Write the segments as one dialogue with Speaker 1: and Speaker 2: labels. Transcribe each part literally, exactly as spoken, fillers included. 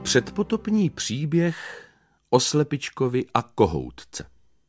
Speaker 1: Předpotopní příběh o slepičkovi a kohoutce.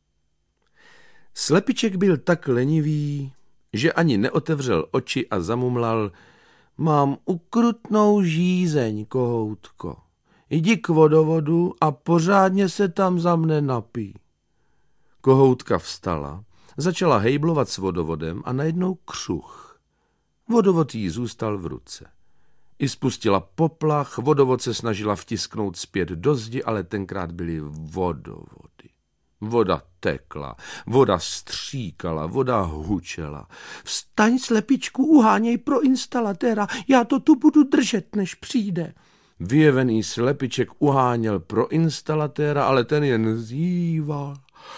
Speaker 1: Slepiček byl tak lenivý, že ani neotevřel oči a zamumlal: Mám ukrutnou žízeň, kohoutko. Jdi k vodovodu a pořádně se tam za mne napij. Kohoutka vstala, začala hejblovat s vodovodem a najednou křuch. Vodovod jí zůstal v ruce. I spustila poplach, vodovod se snažila vtisknout zpět do zdi, ale tenkrát byly vodovody. Voda tekla, voda stříkala, voda hučela. Vstaň, slepičku, uháněj pro instalatéra, já to tu budu držet, než přijde. Vyjevený slepiček uháněl pro instalatéra, ale ten jen zíval.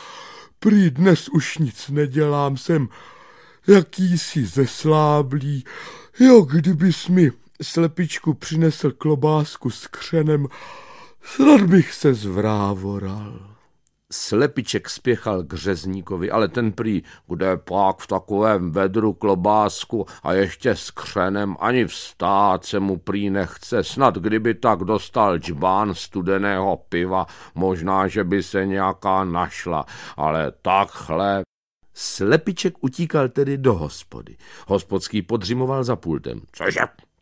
Speaker 1: Prý dnes už nic nedělám, jsem jakýsi zesláblý. Jo, kdybys mi, slepičku, přinesl klobásku s křenem, snad bych se zvrávoral. Slepiček spěchal k řezníkovi, ale ten prý: Kde pak v takovém vedru klobásku a ještě s křenem, ani vstát se mu prý nechce, snad kdyby tak dostal džbán studeného piva, možná, že by se nějaká našla, ale takhle. Slepiček utíkal tedy do hospody. Hospodský podřimoval za pultem. Cože?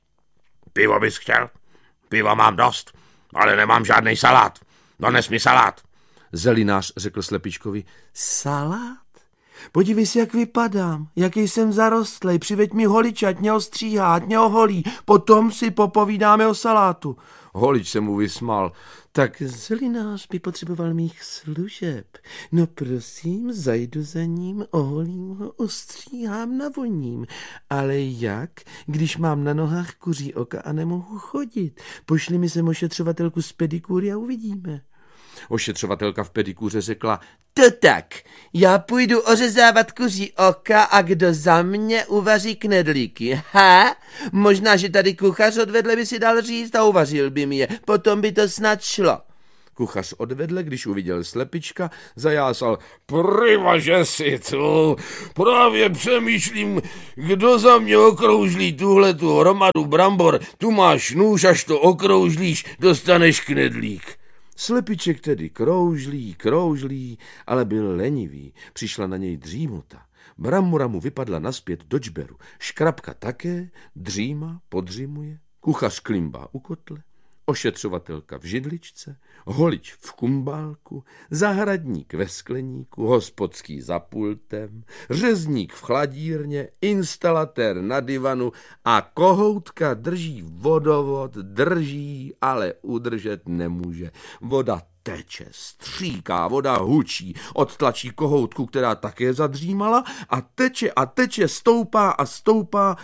Speaker 1: Pivo bys chtěl? Piva mám dost, ale nemám žádnej salát. Dones mi salát. Zelinář řekl slepičkovi: Salát? Podívej si, jak vypadám, jaký jsem zarostlej, přiveď mi holiče, ať mě ostříhá, ať mě oholí, potom si popovídáme o salátu. Holič se mu vysmál. Tak zelinář by potřeboval mých služeb. No prosím, zajdu za ním, oholím ho, ostříhám, navoním. Ale jak, když mám na nohách kuří oka a nemohu chodit? Pošli mi sem ošetřovatelku z pedikúry a uvidíme. Ošetřovatelka v pedikůře řekla: To tak, já půjdu ořezávat kuří oka a kdo za mě uvaří knedlíky. Ha? Možná, že tady kuchař odvedle by si dal říct a uvařil by mi je, potom by to snad šlo. Kuchař odvedle, když uviděl slepička, zajásal: Privaže si tu, právě přemýšlím, kdo za mě okroužlí tuhletu hromadu brambor, tu máš nůž, až to okroužlíš, dostaneš knedlík. Slepiček tedy kroužlí, kroužlí, ale byl lenivý. Přišla na něj dřímota. Bramora mu vypadla nazpět do džberu. Škrabka také, dříma, podřimuje, kuchař klimbá u kotle, ošetřovatelka v židličce, holič v kumbálku, zahradník ve skleníku, hospodský za pultem, řezník v chladírně, instalatér na divanu a kohoutka drží vodovod, drží, ale udržet nemůže. Voda teče, stříká, voda hučí, odtlačí kohoutku, která také zadřímala, a teče a teče, stoupá a stoupá.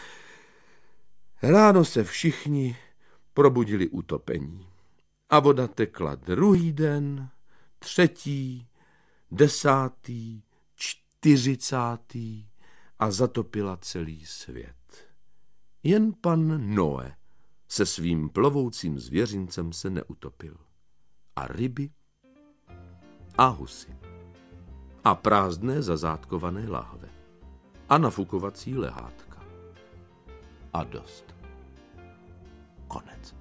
Speaker 1: Ráno se všichni probudili utopení. A voda tekla druhý den, třetí, desátý, čtyřicátý a zatopila celý svět. Jen pan Noé se svým plovoucím zvěřincem se neutopil. A ryby a husy a prázdné zazátkované láhve a nafukovací lehátka. A dost. Konec.